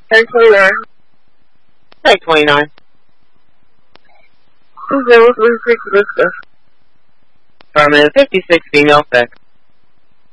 Tag 29. Tag 29. 036 Vista. Affirmative, 56 female sex.